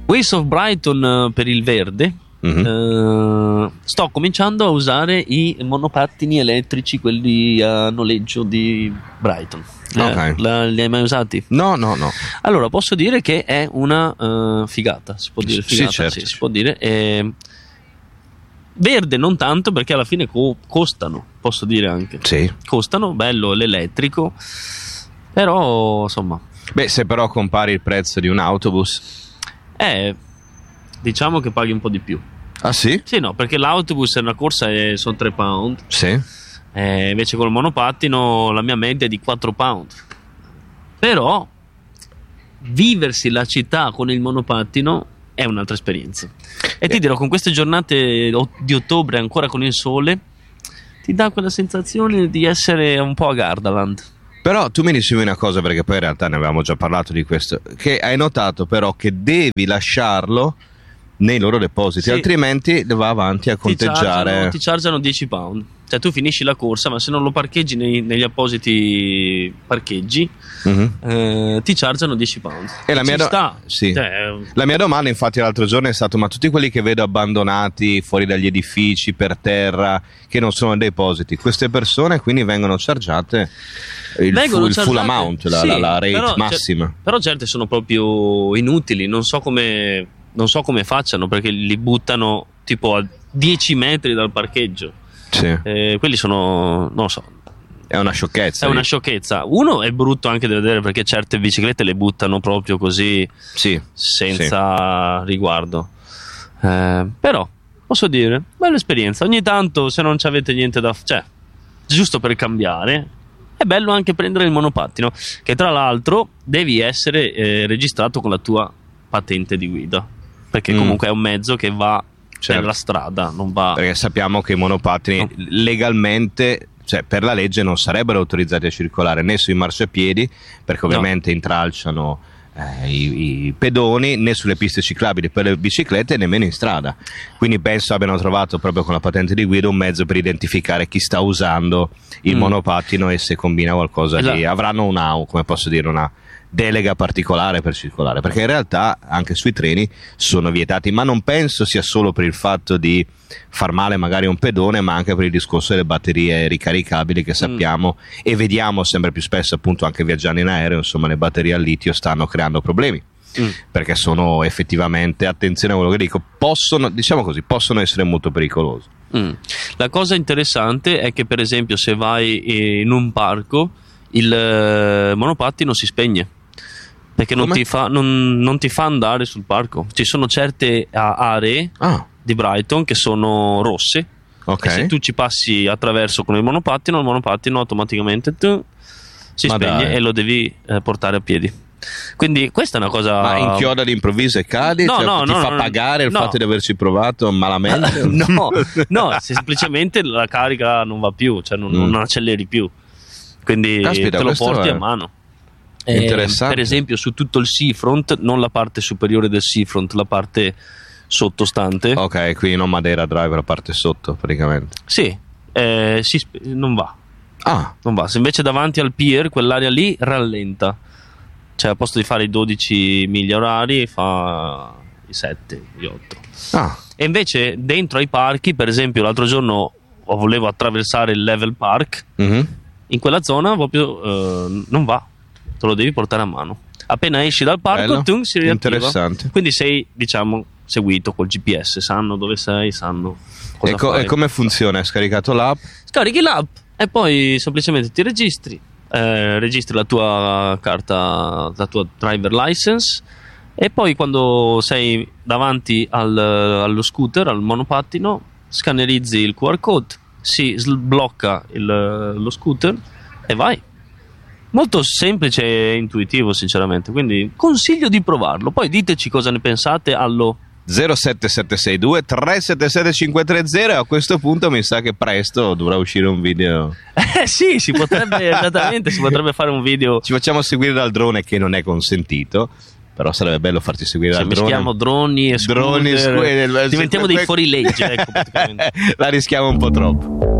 Ways of Brighton per il verde. Sto cominciando a usare i monopattini elettrici, quelli a noleggio di Brighton. Ok. Li hai mai usati? No. Allora, posso dire che è una figata, si può dire figata? Sì, certo. Sì, si può dire. Verde non tanto, perché alla fine costano, posso dire anche. Sì. Costano, bello l'elettrico, però insomma. Beh, se però compari il prezzo di un autobus. Diciamo che paghi un po' di più. Ah sì? Sì, no, perché l'autobus è una corsa e sono 3 pound. Sì. Invece col monopattino la mia media è di 4 pound. Però viversi la città con il monopattino è un'altra esperienza. E ti dirò, con queste giornate di ottobre ancora con il sole, ti dà quella sensazione di essere un po' a Gardaland. Però tu mi dicevi una cosa, perché poi in realtà ne avevamo già parlato di questo, che hai notato però che devi lasciarlo nei loro depositi, sì, altrimenti va avanti a conteggiare. Ti chargiano 10 pound. Cioè tu finisci la corsa, ma se non lo parcheggi negli appositi parcheggi, ti chargiano 10 pound. E la mia, sì. La mia domanda infatti l'altro giorno è stata: ma tutti quelli che vedo abbandonati fuori dagli edifici, per terra, che non sono depositi, queste persone quindi vengono chargiate il full amount, la rate massima? Però certe sono proprio inutili, non so come facciano, perché li buttano tipo a 10 metri dal parcheggio. Sì. Quelli sono, non lo so, è una sciocchezza. È una sciocchezza. Uno, è brutto anche da vedere, perché certe biciclette le buttano proprio così, sì, senza riguardo. Però posso dire, bella esperienza. Ogni tanto, se non avete niente da cioè, giusto per cambiare, è bello anche prendere il monopattino, che tra l'altro devi essere registrato con la tua patente di guida, perché comunque è un mezzo che va nella strada, non va. Perché sappiamo che i monopattini legalmente, cioè per la legge, non sarebbero autorizzati a circolare né sui marciapiedi, perché ovviamente intralciano i pedoni, né sulle piste ciclabili per le biciclette, nemmeno in strada. Quindi penso abbiano trovato proprio con la patente di guida un mezzo per identificare chi sta usando il monopattino, e se combina qualcosa avranno una delega particolare per circolare, perché in realtà anche sui treni sono vietati, ma non penso sia solo per il fatto di far male magari a un pedone, ma anche per il discorso delle batterie ricaricabili, che sappiamo e vediamo sempre più spesso, appunto anche viaggiando in aereo, insomma le batterie al litio stanno creando problemi, perché sono effettivamente, attenzione a quello che dico, possono essere molto pericolosi. La cosa interessante è che, per esempio, se vai in un parco, il monopattino si spegne, perché non ti fa andare sul parco. Ci sono certe aree di Brighton che sono rosse, e se tu ci passi attraverso con il monopattino automaticamente si spegne e lo devi portare a piedi. Quindi questa è una cosa. Ma inchioda all'improvviso e cadi? Ti fa pagare il fatto di averci provato malamente? No, semplicemente la carica non va più, cioè non acceleri più, quindi te lo porti a mano. Interessante. Per esempio su tutto il seafront, non la parte superiore del seafront, la parte sottostante. Ok, quindi non Madeira Drive, la parte sotto praticamente. Sì, non va. Non va. Se invece davanti al pier, quell'area lì rallenta, cioè al posto di fare i 12 miglia orari fa i 7, gli 8. E invece dentro ai parchi, per esempio l'altro giorno volevo attraversare il Level Park, in quella zona proprio non va, te lo devi portare a mano. Appena esci dal parco, si riattiva. Interessante. Quindi sei, diciamo, seguito col GPS, sanno dove sei, sanno cosa fare. E come funziona? Hai scaricato l'app? Scarichi l'app e poi semplicemente ti registri la tua carta, la tua driver license, e poi quando sei davanti allo scooter, al monopattino, scannerizzi il QR code, si sblocca lo scooter e vai. Molto semplice e intuitivo, sinceramente, quindi consiglio di provarlo. Poi diteci cosa ne pensate allo 07762 377 530, e a questo punto mi sa che presto dovrà uscire un video. Sì, si potrebbe esattamente, si potrebbe fare un video. Ci facciamo seguire dal drone, che non è consentito, però sarebbe bello farti seguire dal drone. Mischiamo droni e scooter, diventiamo dei fuorilegge, ecco, praticamente. La rischiamo un po' troppo.